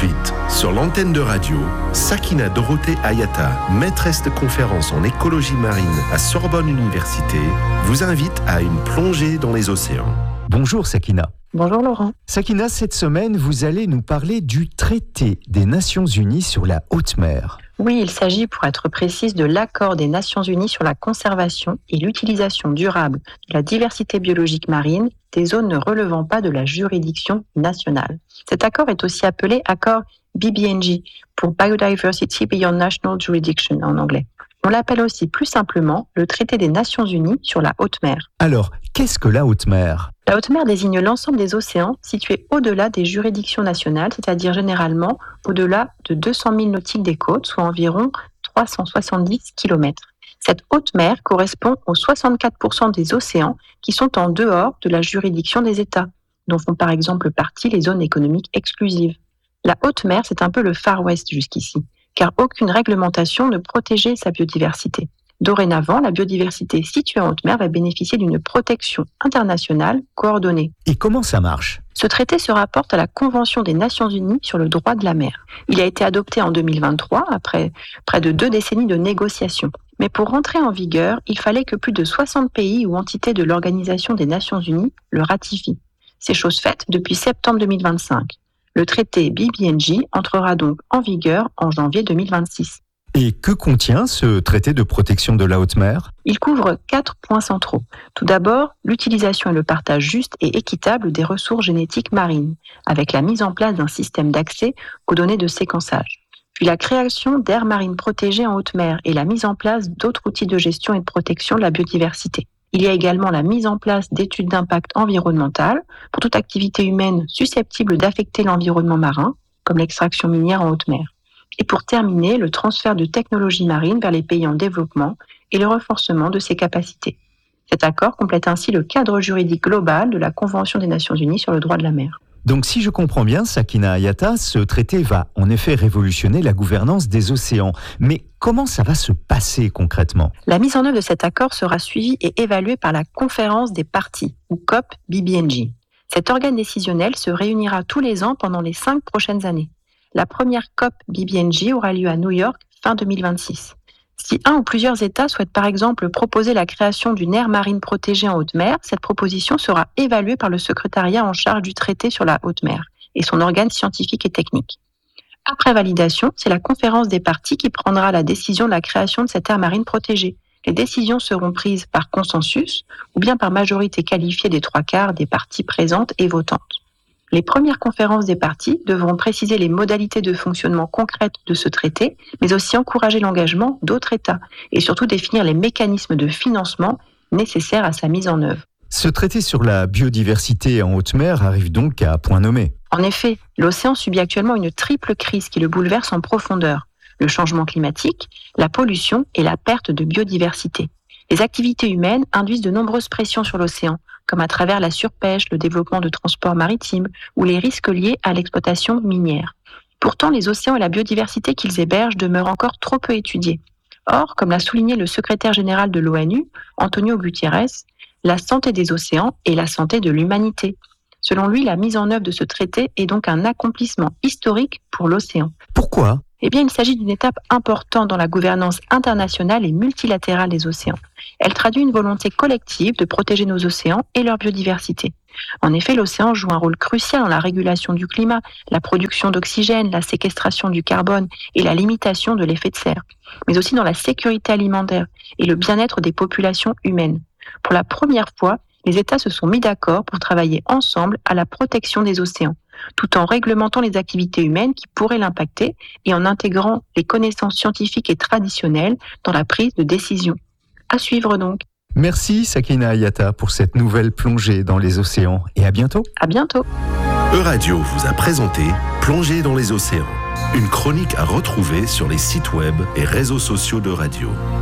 suite, sur l'antenne de radio, Sakina Dorothée Ayata, maîtresse de conférences en écologie marine à Sorbonne Université, vous invite à une plongée dans les océans. Bonjour Sakina. Bonjour Laurent. Sakina, cette semaine, vous allez nous parler du traité des Nations Unies sur la haute mer. Oui, il s'agit, pour être précise, de l'accord des Nations Unies sur la conservation et l'utilisation durable de la diversité biologique marine des zones ne relevant pas de la juridiction nationale. Cet accord est aussi appelé accord BBNJ, pour Biodiversity Beyond National Jurisdiction en anglais. On l'appelle aussi plus simplement le traité des Nations Unies sur la haute mer. Alors, qu'est-ce que la haute mer ? La haute mer désigne l'ensemble des océans situés au-delà des juridictions nationales, c'est-à-dire généralement au-delà de 200 000 nautiques des côtes, soit environ 370 km. Cette haute mer correspond aux 64% des océans qui sont en dehors de la juridiction des États, dont font par exemple partie les zones économiques exclusives. La haute mer, c'est un peu le Far West jusqu'ici, car aucune réglementation ne protégeait sa biodiversité. Dorénavant, la biodiversité située en haute mer va bénéficier d'une protection internationale coordonnée. Et comment ça marche ? Ce traité se rapporte à la Convention des Nations Unies sur le droit de la mer. Il a été adopté en 2023, après près de 2 décennies de négociations. Mais pour rentrer en vigueur, il fallait que plus de 60 pays ou entités de l'Organisation des Nations Unies le ratifient. C'est chose faite depuis septembre 2025. Le traité BBNJ entrera donc en vigueur en janvier 2026. Et que contient ce traité de protection de la haute mer ? Il couvre 4 points centraux. Tout d'abord, l'utilisation et le partage juste et équitable des ressources génétiques marines, avec la mise en place d'un système d'accès aux données de séquençage. Puis la création d'aires marines protégées en haute mer et la mise en place d'autres outils de gestion et de protection de la biodiversité. Il y a également la mise en place d'études d'impact environnemental pour toute activité humaine susceptible d'affecter l'environnement marin, comme l'extraction minière en haute mer. Et pour terminer, le transfert de technologies marines vers les pays en développement et le renforcement de ses capacités. Cet accord complète ainsi le cadre juridique global de la Convention des Nations Unies sur le droit de la mer. Donc si je comprends bien, Sakina Ayata, ce traité va en effet révolutionner la gouvernance des océans. Mais comment ça va se passer concrètement ? La mise en œuvre de cet accord sera suivie et évaluée par la Conférence des parties, ou COP BBNJ. Cet organe décisionnel se réunira tous les ans pendant les 5 prochaines années. La première COP BBNJ aura lieu à New York fin 2026. Si un ou plusieurs États souhaitent par exemple proposer la création d'une aire marine protégée en haute mer, cette proposition sera évaluée par le secrétariat en charge du traité sur la haute mer et son organe scientifique et technique. Après validation, c'est la conférence des parties qui prendra la décision de la création de cette aire marine protégée. Les décisions seront prises par consensus ou bien par majorité qualifiée des 3/4 des parties présentes et votantes. Les premières conférences des parties devront préciser les modalités de fonctionnement concrètes de ce traité, mais aussi encourager l'engagement d'autres États et surtout définir les mécanismes de financement nécessaires à sa mise en œuvre. Ce traité sur la biodiversité en haute mer arrive donc à point nommé. En effet, l'océan subit actuellement une triple crise qui le bouleverse en profondeur. Le changement climatique, la pollution et la perte de biodiversité. Les activités humaines induisent de nombreuses pressions sur l'océan, comme à travers la surpêche, le développement de transports maritimes ou les risques liés à l'exploitation minière. Pourtant, les océans et la biodiversité qu'ils hébergent demeurent encore trop peu étudiés. Or, comme l'a souligné le secrétaire général de l'ONU, Antonio Guterres, la santé des océans est la santé de l'humanité. Selon lui, la mise en œuvre de ce traité est donc un accomplissement historique pour l'océan. Pourquoi ? Eh bien, il s'agit d'une étape importante dans la gouvernance internationale et multilatérale des océans. Elle traduit une volonté collective de protéger nos océans et leur biodiversité. En effet, l'océan joue un rôle crucial dans la régulation du climat, la production d'oxygène, la séquestration du carbone et la limitation de l'effet de serre, mais aussi dans la sécurité alimentaire et le bien-être des populations humaines. Pour la première fois, les États se sont mis d'accord pour travailler ensemble à la protection des océans, tout en réglementant les activités humaines qui pourraient l'impacter et en intégrant les connaissances scientifiques et traditionnelles dans la prise de décision. À suivre donc. Merci Sakina Ayata pour cette nouvelle plongée dans les océans et à bientôt. À bientôt. Euradio vous a présenté Plongée dans les océans, une chronique à retrouver sur les sites web et réseaux sociaux d'Euradio.